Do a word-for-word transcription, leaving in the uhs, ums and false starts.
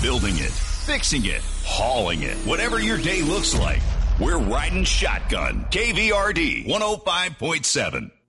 building it, fixing it, hauling it. Whatever your day looks like, we're riding shotgun. K V R D one oh five point seven.